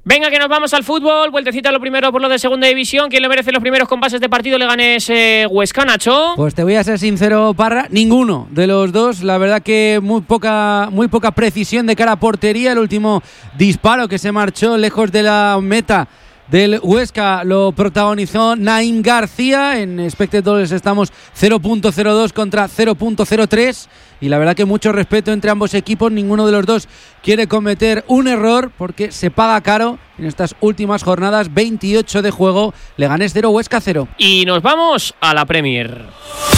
Venga, que nos vamos al fútbol. Vueltecita lo primero por lo de segunda división. ¿Quién le merece los primeros compases de partido? Leganés Huesca, Nacho. Pues te voy a ser sincero, Parra, ninguno de los dos. La verdad que muy poca precisión de cara a portería. El último disparo que se marchó lejos de la meta del Huesca lo protagonizó Naim García. En expected goals estamos 0.02 contra 0.03 y la verdad que mucho respeto entre ambos equipos. Ninguno de los dos quiere cometer un error porque se paga caro en estas últimas jornadas. 28 de juego, Leganés 0, Huesca 0. Y nos vamos a la Premier.